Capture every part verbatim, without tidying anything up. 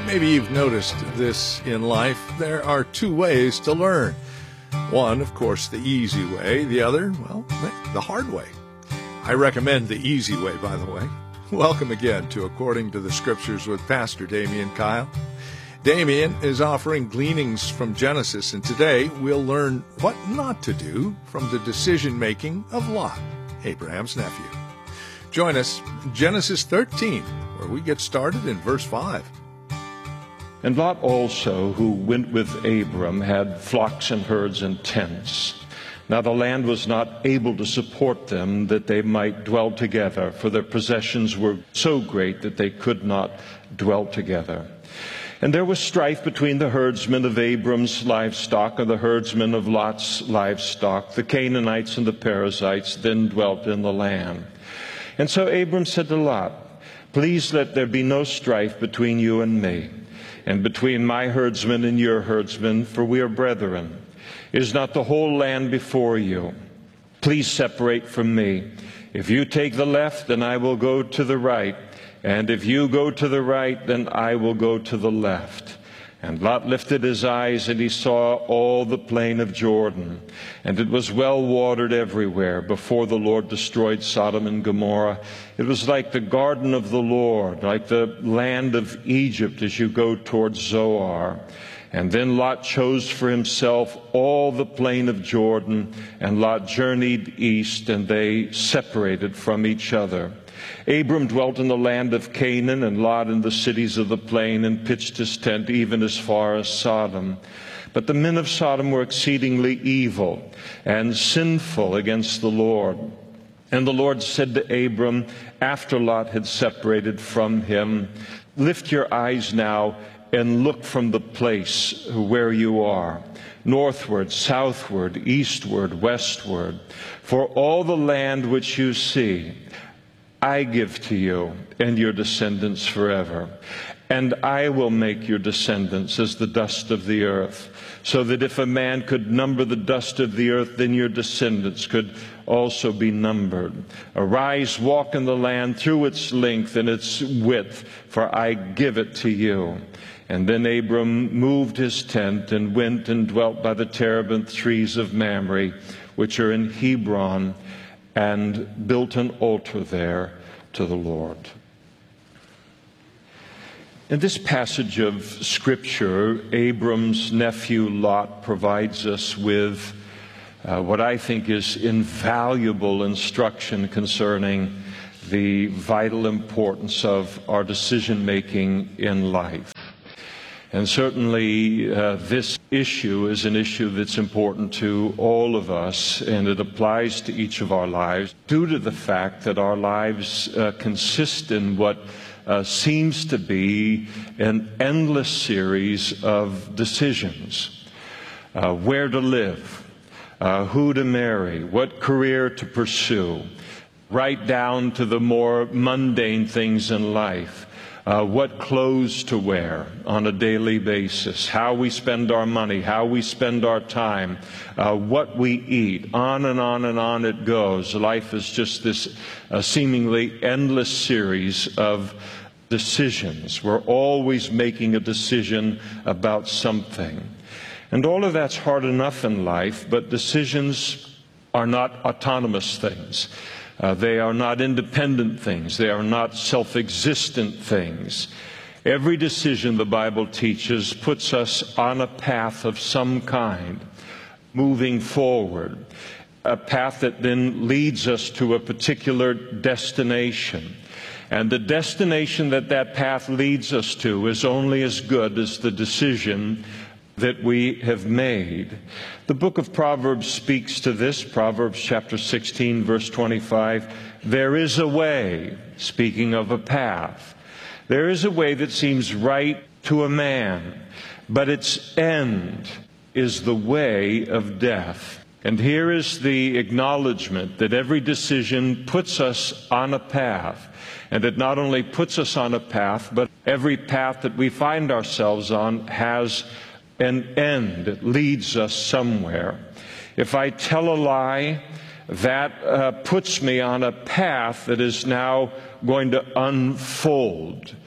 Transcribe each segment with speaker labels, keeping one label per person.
Speaker 1: Maybe you've noticed this in life. There are two ways to learn. One, of course, the easy way. The other, well, the hard way. I recommend the easy way, by the way. Welcome again to According to the Scriptures with Pastor Damian Kyle. Damian is offering gleanings from Genesis, and today we'll learn what not to do from the decision-making of Lot, Abraham's nephew. Join us in Genesis thirteen, where we get started in verse five.
Speaker 2: And Lot also, who went with Abram, had flocks and herds and tents. Now the land was not able to support them, that they might dwell together, for their possessions were so great that they could not dwell together. And there was strife between the herdsmen of Abram's livestock and the herdsmen of Lot's livestock. The Canaanites and the Perizzites then dwelt in the land. And so Abram said to Lot, "Please let there be no strife between you and me, and between my herdsmen and your herdsmen, for we are brethren. Is not the whole land before you? Please separate from me. If you take the left, then I will go to the right. And if you go to the right, then I will go to the left." And Lot lifted his eyes, and he saw all the plain of Jordan, and it was well watered everywhere before the Lord destroyed Sodom and Gomorrah. It was like the garden of the Lord, like the land of Egypt as you go towards Zoar. And then Lot chose for himself all the plain of Jordan, and Lot journeyed east, and they separated from each other. Abram dwelt in the land of Canaan, and Lot in the cities of the plain, and pitched his tent even as far as Sodom. But the men of Sodom were exceedingly evil and sinful against the Lord. And the Lord said to Abram, after Lot had separated from him, "Lift your eyes now and look from the place where you are, northward, southward, eastward, westward. For all the land which you see, I give to you and your descendants forever. And I will make your descendants as the dust of the earth, so that if a man could number the dust of the earth, then your descendants could also be numbered. Arise, walk in the land through its length and its width, for I give it to you." And then Abram moved his tent and went and dwelt by the terebinth trees of Mamre, which are in Hebron, and built an altar there to the Lord. In this passage of Scripture, Abram's nephew Lot provides us with uh, what I think is invaluable instruction concerning the vital importance of our decision-making in life. And certainly uh, this issue is an issue that's important to all of us, and it applies to each of our lives due to the fact that our lives uh, consist in what uh, seems to be an endless series of decisions. Uh, where to live, uh, who to marry, what career to pursue, right down to the more mundane things in life. Uh, what clothes to wear on a daily basis, how we spend our money, how we spend our time, uh, what we eat, on and on and on it goes. Life is just this uh, seemingly endless series of decisions. We're always making a decision about something. And all of that's hard enough in life, but decisions are not autonomous things. Uh, they are not independent things. They are not self-existent things. Every decision, the Bible teaches, puts us on a path of some kind, moving forward, a path that then leads us to a particular destination. And the destination that that path leads us to is only as good as the decision that we have made. The book of Proverbs speaks to this. Proverbs chapter sixteen, verse twenty-five. There is a way, speaking of a path, there is a way that seems right to a man, but its end is the way of death. And here is the acknowledgement that every decision puts us on a path, and it not only puts us on a path, but every path that we find ourselves on has an end. It leads us somewhere. If I tell a lie, that uh, puts me on a path that is now going to unfold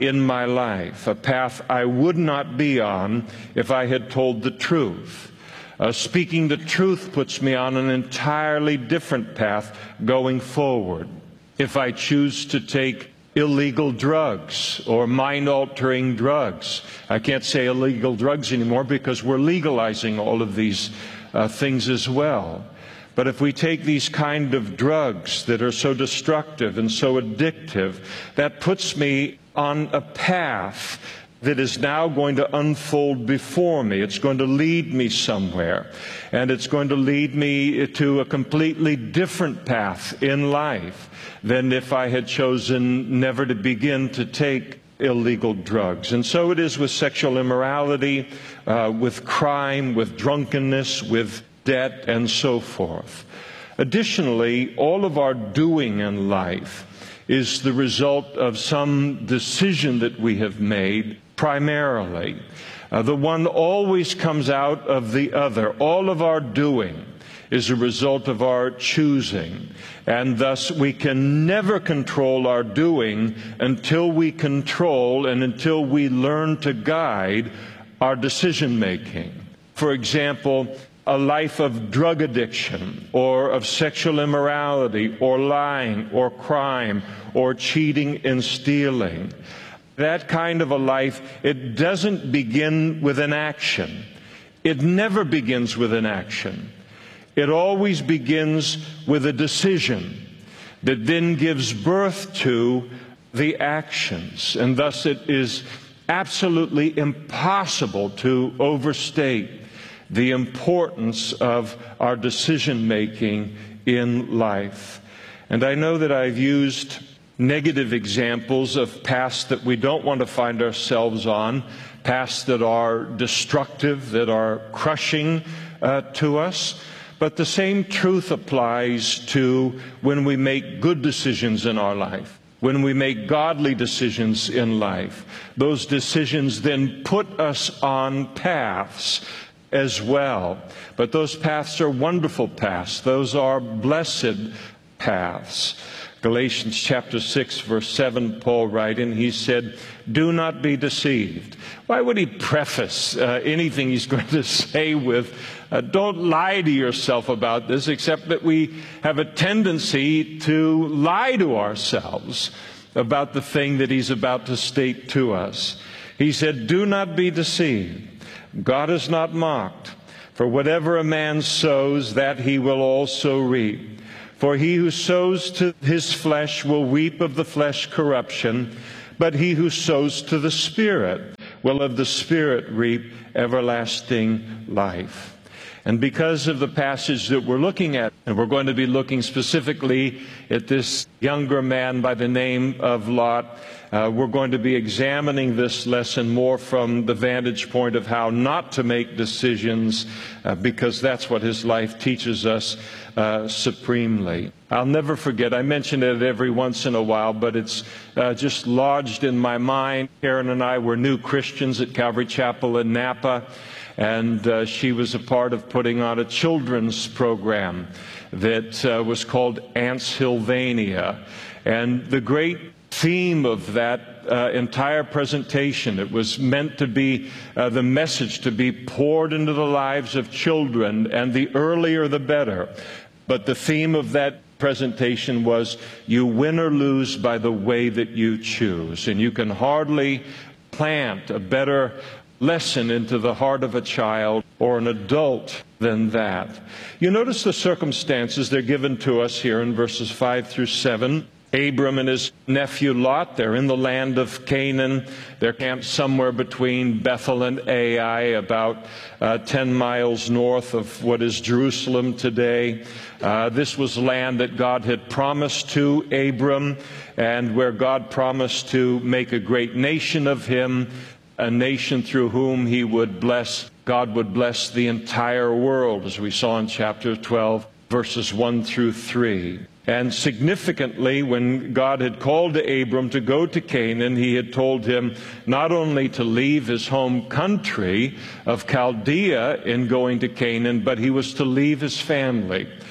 Speaker 2: in my life, a path I would not be on if I had told the truth. Uh, speaking the truth puts me on an entirely different path going forward. If I choose to take illegal drugs or mind-altering drugs, I can't say illegal drugs anymore because we're legalizing all of these uh, things as well. But if we take these kind of drugs that are so destructive and so addictive, that puts me on a path that is now going to unfold before me. It's going to lead me somewhere, and it's going to lead me to a completely different path in life than if I had chosen never to begin to take illegal drugs. And so it is with sexual immorality, uh, with crime, with drunkenness, with debt, and so forth. Additionally, all of our doing in life is the result of some decision that we have made primarily. Uh, the one always comes out of the other. All of our doing is a result of our choosing, and thus we can never control our doing until we control and until we learn to guide our decision making. For example, a life of drug addiction or of sexual immorality or lying or crime or cheating and stealing. That kind of a life, it doesn't begin with an action. It never begins with an action. It always begins with a decision that then gives birth to the actions. And thus it is absolutely impossible to overstate the importance of our decision-making in life. And I know that I've used negative examples of paths that we don't want to find ourselves on, paths that are destructive, that are crushing uh, to us. But the same truth applies to when we make good decisions in our life, when we make godly decisions in life. Those decisions then put us on paths as well. But those paths are wonderful paths. Those are blessed paths. Galatians chapter six, verse seven, Paul writing, he said, "Do not be deceived." Why would he preface uh, anything he's going to say with, uh, don't lie to yourself about this, except that we have a tendency to lie to ourselves about the thing that he's about to state to us. He said, "Do not be deceived. God is not mocked. For whatever a man sows, that he will also reap. For he who sows to his flesh will reap of the flesh corruption, but he who sows to the Spirit will of the Spirit reap everlasting life." And because of the passage that we're looking at, and we're going to be looking specifically at this younger man by the name of Lot, uh, we're going to be examining this lesson more from the vantage point of how not to make decisions, uh, because that's what his life teaches us uh, supremely. I'll never forget, I mention it every once in a while, but it's uh, just lodged in my mind. Karen and I were new Christians at Calvary Chapel in Napa. And uh, she was a part of putting on a children's program that uh, was called Aunt Sylvania. And the great theme of that uh, entire presentation, it was meant to be uh, the message to be poured into the lives of children, and the earlier the better. But the theme of that presentation was, you win or lose by the way that you choose. And you can hardly plant a better lesson into the heart of a child or an adult than that. You notice the circumstances they're given to us here in verses five through seven. Abram and his nephew Lot, they're in the land of Canaan. They're camped somewhere between Bethel and Ai, about uh, ten miles north of what is Jerusalem today. Uh, this was land that God had promised to Abram, and where God promised to make a great nation of him, a nation through whom he would bless, God would bless the entire world, as we saw in chapter twelve, verses one through three. And significantly, when God had called to Abram to go to Canaan, he had told him not only to leave his home country of Chaldea in going to Canaan, but he was to leave his family.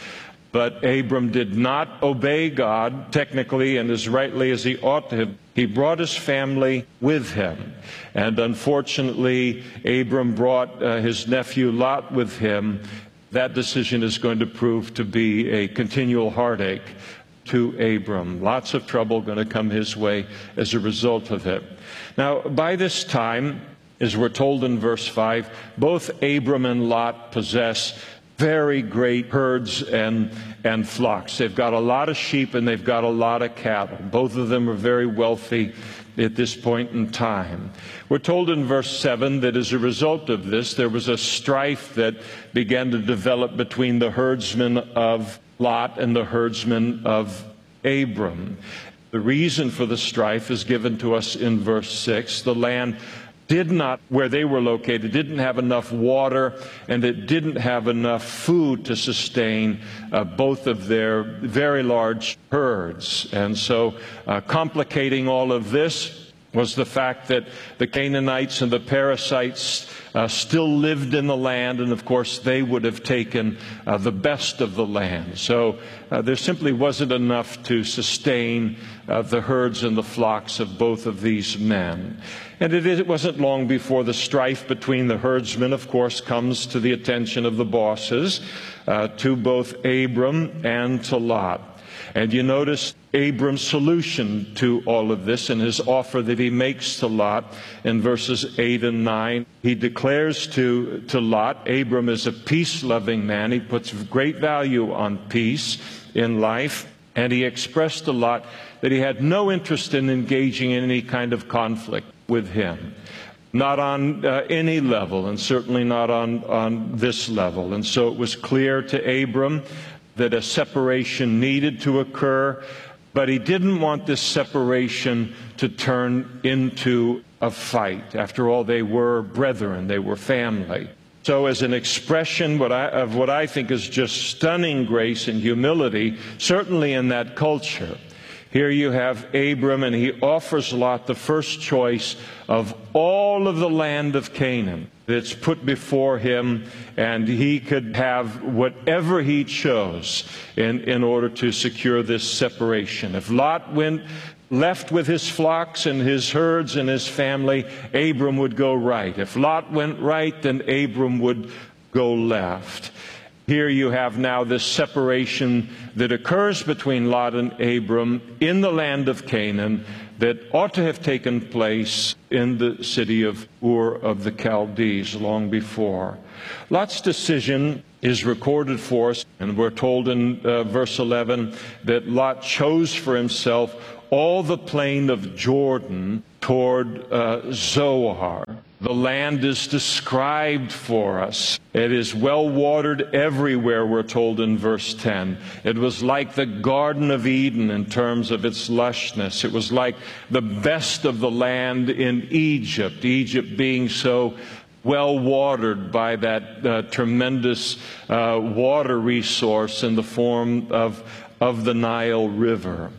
Speaker 2: But Abram did not obey God technically and as rightly as he ought to have. He brought his family with him. And unfortunately, Abram brought uh, his nephew Lot with him. That decision is going to prove to be a continual heartache to Abram. Lots of trouble going to come his way as a result of it. Now, by this time, as we're told in verse five, both Abram and Lot possess very great herds and, and flocks. They've got a lot of sheep and they've got a lot of cattle. Both of them are very wealthy at this point in time. We're told in verse seven that as a result of this, there was a strife that began to develop between the herdsmen of Lot and the herdsmen of Abram. The reason for the strife is given to us in verse six. The land did not, where they were located, didn't have enough water, and it didn't have enough food to sustain uh, both of their very large herds. And so uh, complicating all of this was the fact that the Canaanites and the Perizzites uh, still lived in the land, and of course they would have taken uh, the best of the land. So uh, there simply wasn't enough to sustain uh, the herds and the flocks of both of these men. And it, it wasn't long before the strife between the herdsmen, of course, comes to the attention of the bosses, uh, to both Abram and to Lot. And you notice Abram's solution to all of this and his offer that he makes to Lot in verses eight and nine. He declares to, to Lot, Abram is a peace-loving man. He puts great value on peace in life. And he expressed to Lot that he had no interest in engaging in any kind of conflict with him. Not on uh, any level, and certainly not on, on this level. And so it was clear to Abram that a separation needed to occur, but he didn't want this separation to turn into a fight. After all, they were brethren, they were family. So as an expression what I, of what I think is just stunning grace and humility, certainly in that culture, here you have Abram, and he offers Lot the first choice of all of the land of Canaan that's put before him, and he could have whatever he chose in, in order to secure this separation. If Lot went left with his flocks and his herds and his family, Abram would go right. If Lot went right, then Abram would go left. Here you have now this separation that occurs between Lot and Abram in the land of Canaan that ought to have taken place in the city of Ur of the Chaldees long before. Lot's decision is recorded for us, and we're told in uh, verse eleven that Lot chose for himself all the plain of Jordan toward uh, Zoar. The land is described for us. It is well watered everywhere, we're told in verse ten. It was like the Garden of Eden in terms of its lushness. It was like the best of the land in Egypt, Egypt being so well watered by that uh, tremendous uh, water resource in the form of, of the Nile River.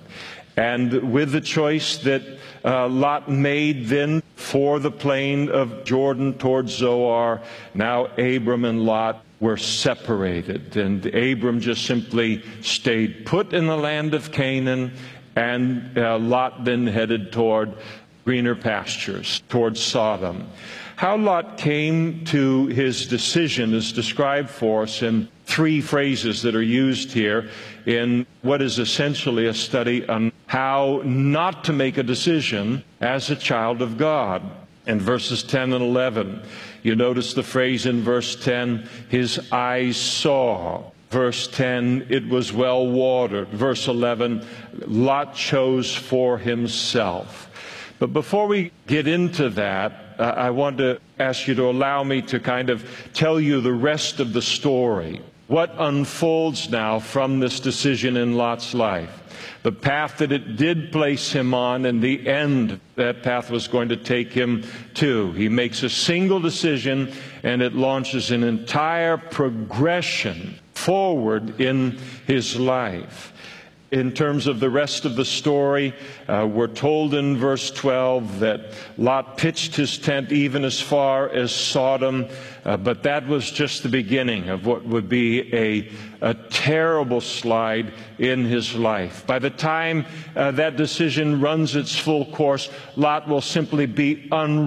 Speaker 2: And with the choice that uh, Lot made then for the plain of Jordan towards Zoar, now Abram and Lot were separated. And Abram just simply stayed put in the land of Canaan, and uh, Lot then headed toward greener pastures, toward Sodom. How Lot came to his decision is described for us in three phrases that are used here in what is essentially a study on how not to make a decision as a child of God. In verses ten and eleven, you notice the phrase in verse ten, his eyes saw. Verse ten, it was well watered. Verse eleven, Lot chose for himself. But before we get into that, uh, I want to ask you to allow me to kind of tell you the rest of the story. What unfolds now from this decision in Lot's life? The path that it did place him on, and the end that path was going to take him to. He makes a single decision, and it launches an entire progression forward in his life. In terms of the rest of the story, uh, we're told in verse twelve that Lot pitched his tent even as far as Sodom, uh, but that was just the beginning of what would be a, a terrible slide in his life. By the time uh, that decision runs its full course, Lot will simply be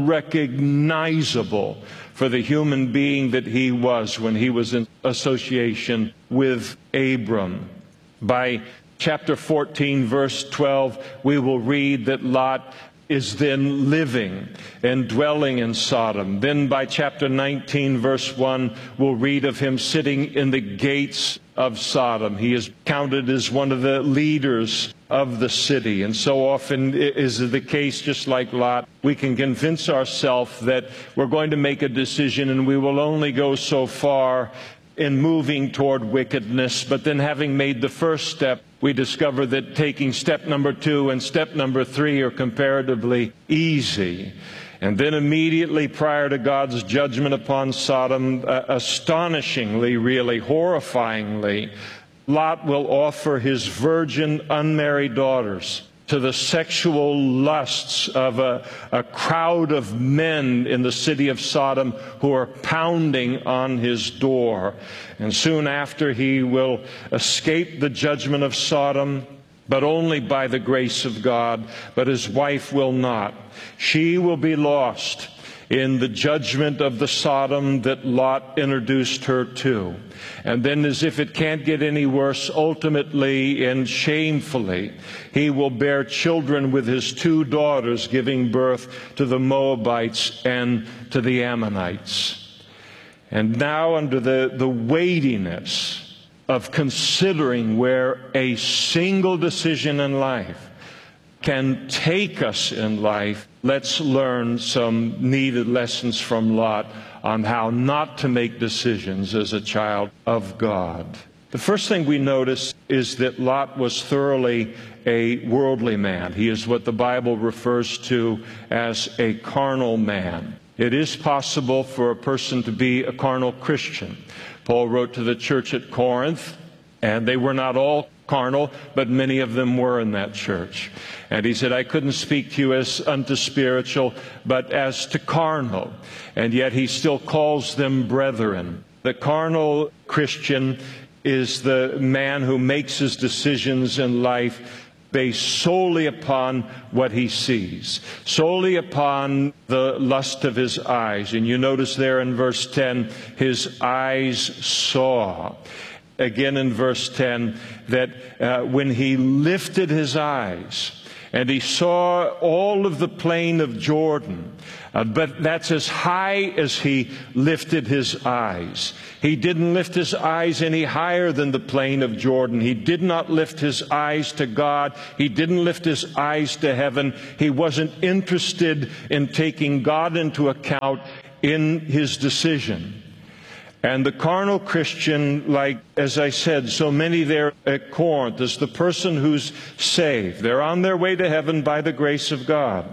Speaker 2: unrecognizable for the human being that he was when he was in association with Abram. By chapter fourteen, verse twelve, we will read that Lot is then living and dwelling in Sodom. Then by chapter nineteen, verse one, we'll read of him sitting in the gates of Sodom. He is counted as one of the leaders of the city. And so often is the case, just like Lot, we can convince ourselves that we're going to make a decision and we will only go so far in moving toward wickedness. But then, having made the first step, we discover that taking step number two and step number three are comparatively easy. And then immediately prior to God's judgment upon Sodom, uh, astonishingly, really horrifyingly, Lot will offer his virgin unmarried daughters to the sexual lusts of a, a crowd of men in the city of Sodom who are pounding on his door. And soon after, he will escape the judgment of Sodom, but only by the grace of God. But his wife will not. She will be lost in the judgment of the Sodom that Lot introduced her to. And then, as if it can't get any worse, ultimately and shamefully, he will bear children with his two daughters, giving birth to the Moabites and to the Ammonites. And now, under the, the weightiness of considering where a single decision in life can take us in life, let's learn some needed lessons from Lot on how not to make decisions as a child of God. The first thing we notice is that Lot was thoroughly a worldly man. He is what the Bible refers to as a carnal man. It is possible for a person to be a carnal Christian. Paul wrote to the church at Corinth, and they were not all carnal, but many of them were in that church. And he said, I couldn't speak to you as unto spiritual, but as to carnal. And yet he still calls them brethren. The carnal Christian is the man who makes his decisions in life based solely upon what he sees, solely upon the lust of his eyes. And you notice there in verse ten, his eyes saw. Again in verse ten, that uh, when he lifted his eyes and he saw all of the plain of Jordan, uh, but that's as high as he lifted his eyes. He didn't lift his eyes any higher than the plain of Jordan. He did not lift his eyes to God. He didn't lift his eyes to heaven. He wasn't interested in taking God into account in his decision. And the carnal Christian, like, as I said, so many there at Corinth, is the person who's saved. They're on their way to heaven by the grace of God.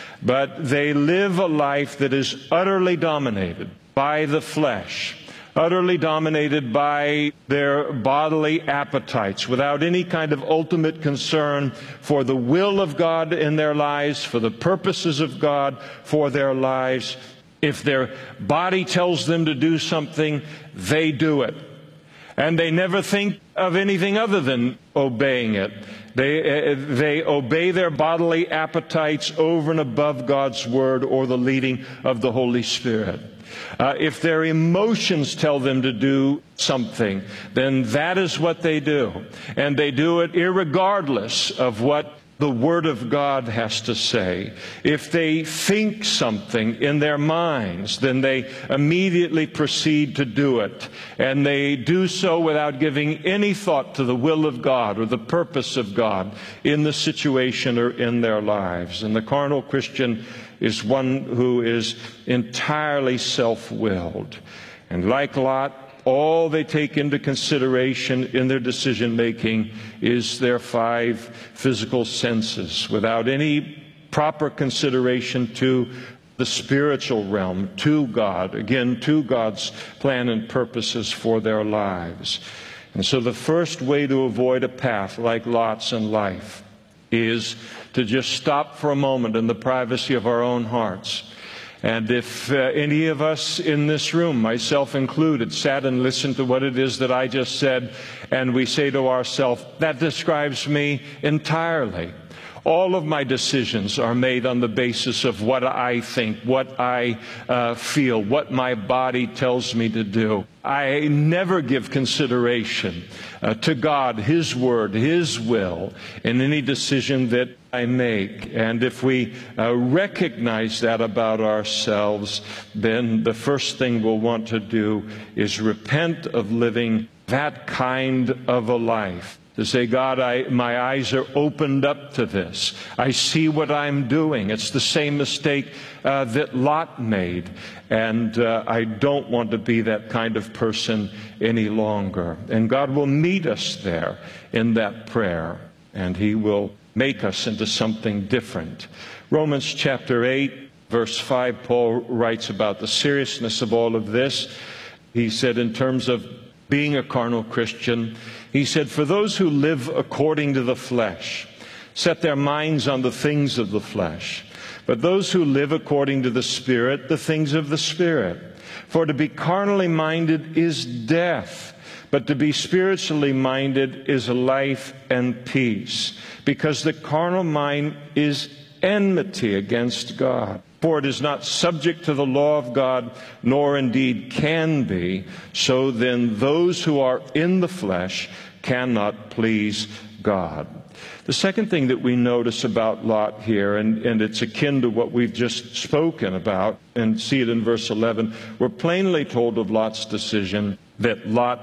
Speaker 2: But they live a life that is utterly dominated by the flesh, utterly dominated by their bodily appetites, without any kind of ultimate concern for the will of God in their lives, for the purposes of God for their lives. If their body tells them to do something, they do it. And they never think of anything other than obeying it. They, uh, they obey their bodily appetites over and above God's Word or the leading of the Holy Spirit. Uh, if their emotions tell them to do something, then that is what they do. And they do it irregardless of what the Word of God has to say. If they think something in their minds, then they immediately proceed to do it. And they do so without giving any thought to the will of God or the purpose of God in the situation or in their lives. And the carnal Christian is one who is entirely self-willed. And like Lot, all they take into consideration in their decision-making is their five physical senses, without any proper consideration to the spiritual realm, to God, again, to God's plan and purposes for their lives. And so the first way to avoid a path like Lot's in life is to just stop for a moment in the privacy of our own hearts. And if uh, any of us in this room, myself included, sat and listened to what it is that I just said, and we say to ourselves, that describes me entirely. All of my decisions are made on the basis of what I think, what I uh, feel, what my body tells me to do. I never give consideration uh, to God, His Word, His will in any decision that I make. And if we uh, recognize that about ourselves, then the first thing we'll want to do is repent of living that kind of a life. To say, God, I, my eyes are opened up to this. I see what I'm doing. It's the same mistake uh, that Lot made. And uh, I don't want to be that kind of person any longer. And God will meet us there in that prayer. And He will make us into something different. Romans chapter eight, verse five, Paul writes about the seriousness of all of this. He said, in terms of being a carnal Christian, he said, for those who live according to the flesh set their minds on the things of the flesh, but those who live according to the Spirit, the things of the Spirit. For to be carnally minded is death, but to be spiritually minded is life and peace, because the carnal mind is enmity against God. For it is not subject to the law of God, nor indeed can be. So then those who are in the flesh cannot please God. The second thing that we notice about Lot here, and, and it's akin to what we've just spoken about, and see it in verse eleven, we're plainly told of Lot's decision that Lot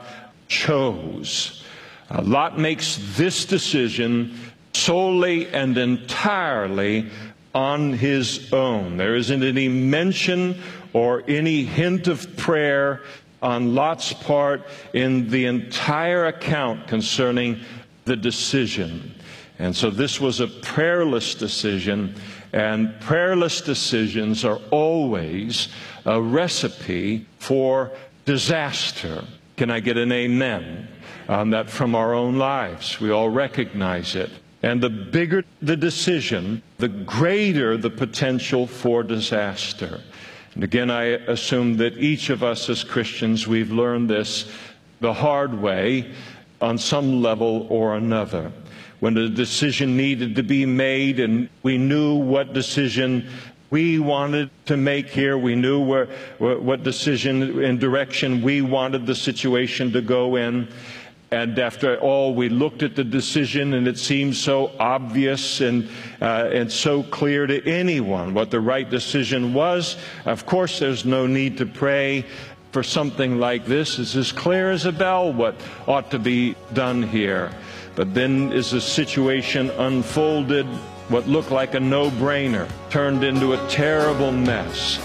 Speaker 2: chose. Uh, Lot makes this decision solely and entirely on his own. There isn't any mention or any hint of prayer on Lot's part in the entire account concerning the decision. And so this was a prayerless decision, and prayerless decisions are always a recipe for disaster. Can I get an amen on that from our own lives? We all recognize it. And the bigger the decision, the greater the potential for disaster. And again, I assume that each of us as Christians, we've learned this the hard way on some level or another. When a decision needed to be made and we knew what decision we wanted to make here, we knew where, what decision and direction we wanted the situation to go in. And after all, we looked at the decision, and it seemed so obvious and uh, and so clear to anyone what the right decision was. Of course, there's no need to pray for something like this. It's as clear as a bell what ought to be done here. But then as the situation unfolded, what looked like a no-brainer turned into a terrible mess.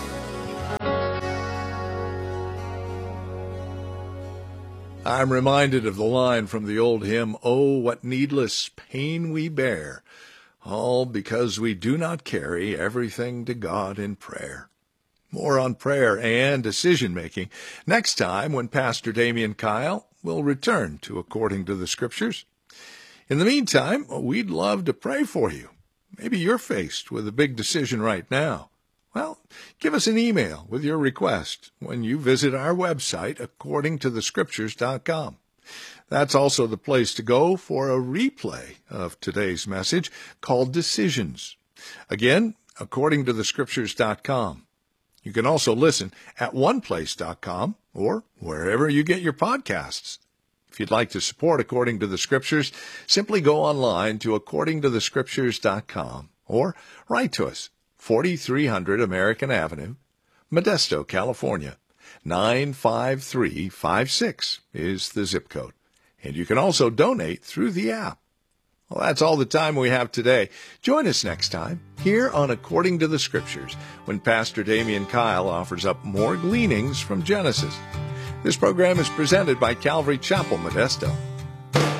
Speaker 1: I'm reminded of the line from the old hymn, "Oh, what needless pain we bear, all because we do not carry everything to God in prayer." More on prayer and decision-making next time when Pastor Damian Kyle will return to According to the Scriptures. In the meantime, we'd love to pray for you. Maybe you're faced with a big decision right now. Well, give us an email with your request when you visit our website, according to the scriptures dot com. That's also the place to go for a replay of today's message called Decisions. Again, according to the scriptures dot com. You can also listen at one place dot com or wherever you get your podcasts. If you'd like to support According to the Scriptures, simply go online to according to the scriptures dot com or write to us, forty-three hundred American Avenue, Modesto, California. nine five three five six is the zip code. And you can also donate through the app. Well, that's all the time we have today. Join us next time here on According to the Scriptures when Pastor Damian Kyle offers up more gleanings from Genesis. This program is presented by Calvary Chapel, Modesto.